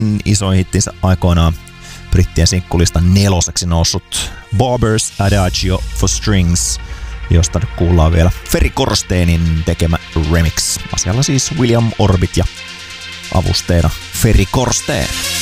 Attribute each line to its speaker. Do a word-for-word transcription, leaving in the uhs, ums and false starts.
Speaker 1: isoin hittinsä aikoinaan brittien sinkkulista neloseksi noussut Barber's Adagio for Strings, josta nyt kuullaan vielä Ferry Corsteinin tekemä remix. Asialla siis William Orbit ja avusteena Ferry Corsten.